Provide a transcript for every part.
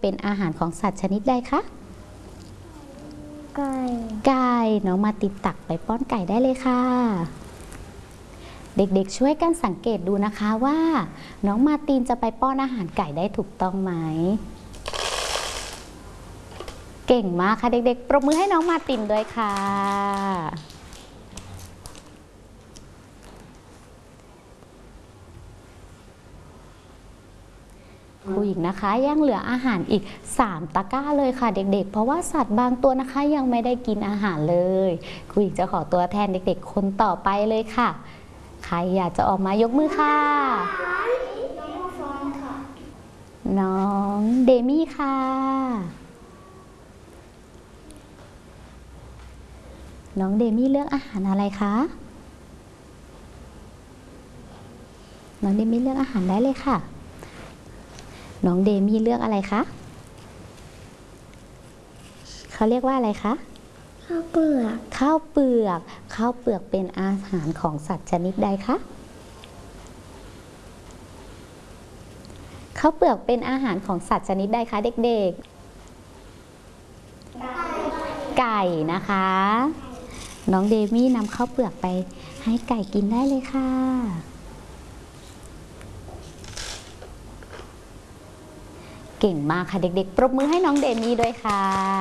เป็นอาหารของสัตว์ชนิดใดคะไก่ไก่น้องมาตินตักไปป้อนไก่ได้เลยค่ะเด็กๆช่วยกันสังเกตดูนะคะว่าน้องมาตินจะไปป้อนอาหารไก่ได้ถูกต้องไหมเก่งมากค่ะเด็กๆปรบมือให้น้องมาตินด้วยค่ะครูหญิงนะคะยังเหลืออาหารอีก3ตะกร้าเลยค่ะเด็กๆเพราะว่าสัตว์บางตัวนะคะยังไม่ได้กินอาหารเลยครูหญิงจะขอตัวแทนเด็กๆคนต่อไปเลยค่ะใครอยากจะออกมายกมือค่ะน้องเดมี่ค่ะน้องเดมี่เลือกอาหารอะไรคะน้องเดมี่เลือกอาหารได้เลยค่ะน้องเดมี่เลือกอะไรคะเขาเรียกว่าอะไรคะข้าวเปลือกข้าวเปลือกข้าวเปลือกเป็นอาหารของสัตว์ชนิดใดคะข้าวเปลือกเป็นอาหารของสัตว์ชนิดใดคะเด็กๆไก่นะคะน้องเดมี่นำข้าวเปลือกไปให้ไก่กินได้เลยค่ะเก่งมากค่ะเด็กๆปรบมือให้น้องเดมี่ด้วยค่ะ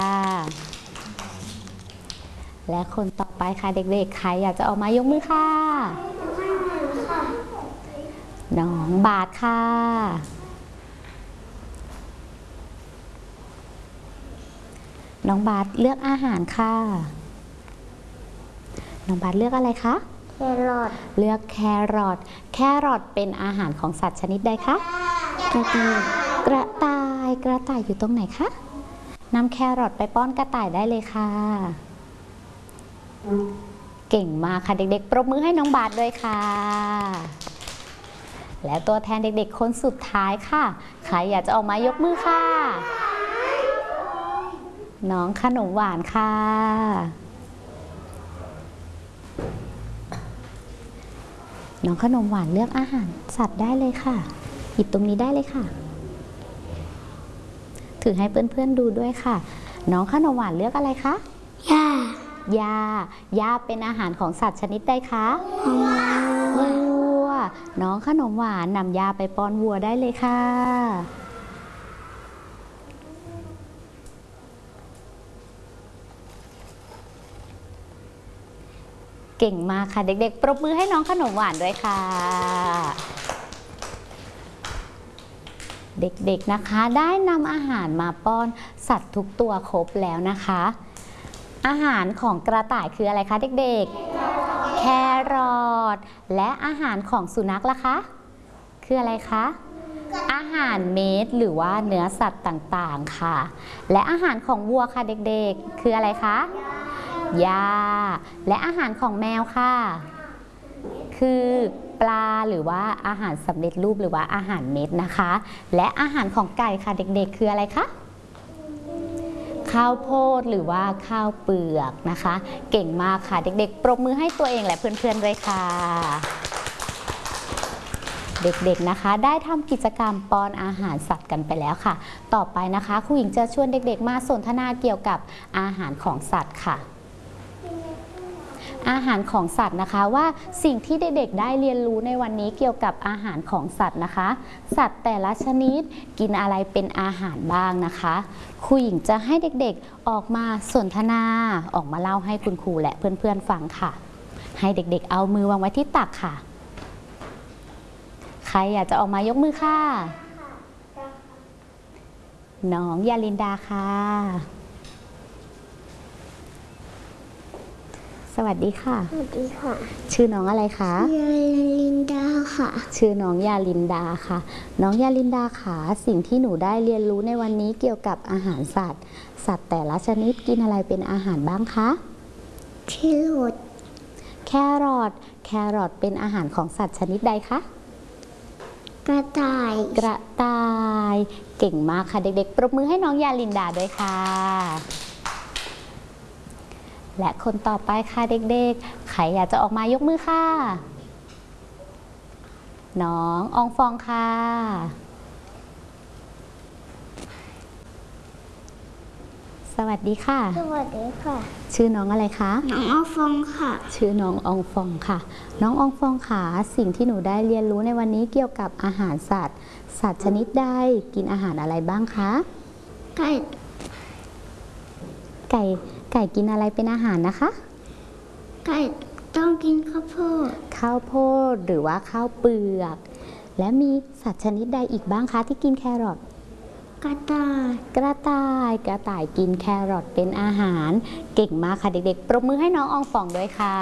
และคนต่อไปค่ะเด็กๆใครอยากจะออกมายกมือค่ะน้องบาทค่ะน้องบาทเลือกอาหารค่ะน้องบาทเลือกอะไรคะแครอทเลือกแครอทแครอทเป็นอาหารของสัตว์ชนิดใดคะกระต่ายกระต่ายกระต่ายอยู่ตรงไหนคะนำแครอทไปป้อนกระต่ายได้เลยค่ะเก่งมากค่ะเด็กๆปรบมือให้น้องบาทด้วยค่ะและตัวแทนเด็กๆคนสุดท้ายค่ะใครอยากจะออกมายกมือค่ะน้องขนมหวานค่ะน้องขนมหวานเลือกอาหารสัตว์ได้เลยค่ะหยิบตรงนี้ได้เลยค่ะถือให้เพื่อนๆดูด้วยค่ะน้องขนมหวานเลือกอะไรคะหญ้าเป็นอาหารของสัตว์ชนิดใดคะวัวน้องขนมหวานนำหญ้าไปป้อนวัวได้เลยค่ะเก่งมากค่ะเด็กๆปรบมือให้น้องขนมหวานด้วยค่ะเด็กๆนะคะได้นำอาหารมาป้อนสัตว์ทุกตัวครบแล้วนะคะอาหารของกระต่ายคืออะไรคะเด็กๆแครอทและอาหารของสุนัขล่ะคะคืออะไรคะอาหารเม็ดหรือว่าเนื้อสัตว์ต่างๆค่ะและอาหารของวัวค่ะเด็กๆคืออะไรคะหญ้าและอาหารของแมวค่ะคือปลาหรือว่าอาหารสำเร็จรูปหรือว่าอาหารเม็ดนะคะและอาหารของไก่ค่ะเด็กๆคืออะไรคะข้าวโพดหรือว่าข้าวเปลือกนะคะเก่งมากค่ะเด็กๆปรบมือให้ตัวเองและเพื่อนๆด้วยค่ะเด็กๆนะคะได้ทำกิจกรรมป้อนอาหารสัตว์กันไปแล้วค่ะต่อไปนะคะครูหญิงจะชวนเด็กๆมาสนทนาเกี่ยวกับอาหารของสัตว์ค่ะอาหารของสัตว์นะคะว่าสิ่งที่เด็กๆได้เรียนรู้ในวันนี้เกี่ยวกับอาหารของสัตว์นะคะสัตว์แต่ละชนิดกินอะไรเป็นอาหารบ้างนะคะครูหญิงจะให้เด็กๆออกมาสนทนาออกมาเล่าให้คุณครูและเพื่อนๆฟังค่ะให้เด็กๆเอามือวางไว้ที่ตักค่ะใครอยากจะออกมายกมือค่ะน้องยาลินดาค่ะสวัสดีค่ะสวัสดีค่ะชื่อน้องอะไรคะยาลินดาค่ะชื่อน้องยาลินดาค่ะน้องยาลินดาค่ะสิ่งที่หนูได้เรียนรู้ในวันนี้เกี่ยวกับอาหารสัตว์แต่ละชนิดกินอะไรเป็นอาหารบ้างคะแครอทแครอทเป็นอาหารของสัตว์ชนิดใดคะกระต่ายเก่งมากค่ะเด็กๆปรบมือให้น้องยาลินดาด้วยค่ะและคนต่อไปค่ะเด็กๆใครอยากจะออกมายกมือค่ะน้องอองฟองค่ะสวัสดีค่ะสวัสดีค่ะชื่อน้องอะไรคะน้องออฟองค่ะชื่อน้องอองฟองค่ะ น้องอองฟองค่ะสิ่งที่หนูได้เรียนรู้ในวันนี้เกี่ยวกับอาหารสัตว์ สัตว์ชนิดใดกินอาหารอะไรบ้างคะไก่ไก่กินอะไรเป็นอาหารนะคะไก่ต้องกินข้าวโพดข้าวโพดหรือว่าข้าวเปลือก และมีสัตว์ชนิดใดอีกบ้างคะที่กินแครอทกระต่ายกระต่ายกินแครอทเป็นอาหารเก่งมากค่ะเด็กๆปรบมือให้น้องอองฟองด้วยค่ะ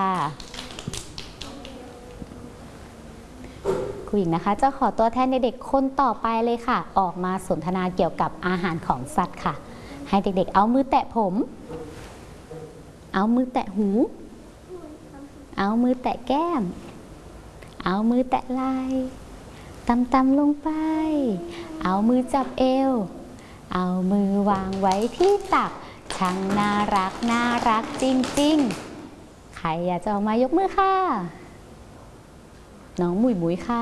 ครูหญิงนะคะจะขอตัวแทนเด็กๆคนต่อไปเลยค่ะ ออกมาสนทนาเกี่ยวกับอาหารของสัตว์ค่ะ ให้เด็กๆเอามือแตะผม เอามือแตะหู เอามือแตะแก้ม เอามือแตะไหล่ตำๆลงไป เอามือจับเอว เอามือวางไว้ที่ตัก ช่างน่ารักจริงๆ ใครอยากจะออกมายกมือค่ะ น้องหมุยค่ะ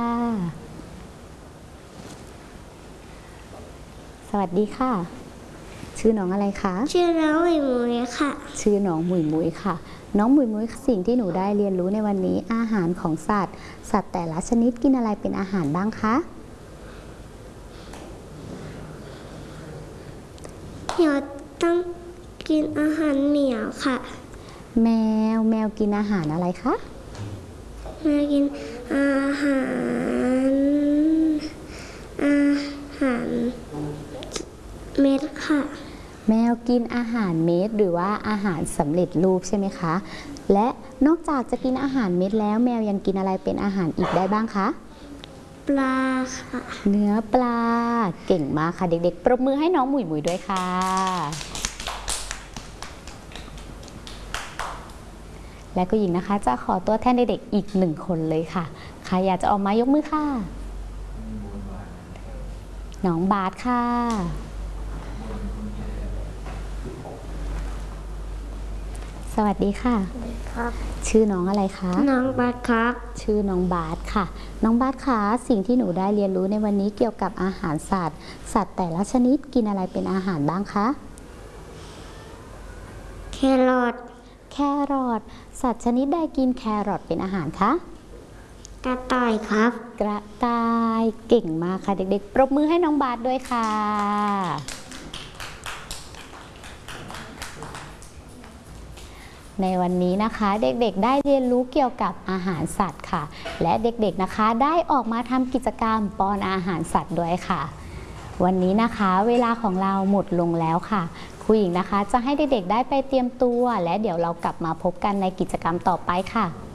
สวัสดีค่ะ ชื่อน้องอะไรคะชื่อน้องหมีหมูค่ะชื่อน้องหมุยค่ะ น้องหมุยสิ่งที่หนูได้เรียนรู้ในวันนี้อาหารของสัตว์ สัตว์แต่ละชนิดกินอะไรเป็นอาหารบ้างคะเหี่ยวต้องกินอาหารเหมียวค่ะแมวกินอาหารอะไรคะแม่กินอาหาร เม็ดค่ะแมวกินอาหารเม็ดหรือว่าอาหารสำเร็จรูปใช่ไหมคะ และนอกจากจะกินอาหารเม็ดแล้วแมวยังกินอะไรเป็นอาหารอีกได้บ้างคะปลาค่ะเนื้อปลาเก่งมากค่ะเด็กๆปรบมือให้น้องหมุยด้วยค่ะ และก็หญิงนะคะจะขอตัวแทนเด็กๆอีก1 คนเลยค่ะใครอยากจะออกมายกมือค่ะ น้องบาสค่ะ สวัสดีค่ะครับชื่อน้องอะไรคะน้องบาสครับชื่อน้องบาสค่ะ น้องบาสคะสิ่งที่หนูได้เรียนรู้ในวันนี้เกี่ยวกับอาหารสัตว์ สัตว์แต่ละชนิดกินอะไรเป็นอาหารบ้างคะแครอทแครอทสัตว์ชนิดใดกินแครอทเป็นอาหารคะกระต่ายครับกระต่ายเก่งมากค่ะเด็กๆปรบมือให้น้องบาสด้วยค่ะ ในวันนี้นะคะเด็กๆได้เรียนรู้เกี่ยวกับอาหารสัตว์ค่ะ และเด็กๆนะคะได้ออกมาทำกิจกรรมป้อนอาหารสัตว์ด้วยค่ะ วันนี้นะคะเวลาของเราหมดลงแล้วค่ะครูหญิงนะคะจะให้เด็กๆได้ไปเตรียมตัวและเดี๋ยวเรากลับมาพบกันในกิจกรรมต่อไปค่ะ